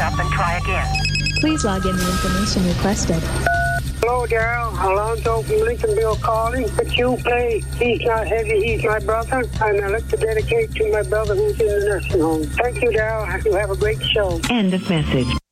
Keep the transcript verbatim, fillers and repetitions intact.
up and try again. Please log in the information requested. Hello, Daryl. Alonzo from Lincolnville calling. But you play He's Not Heavy, He's My Brother. And I'd like to dedicate to my brother who's in the nursing home. Thank you, Daryl. You have a great show. End of message.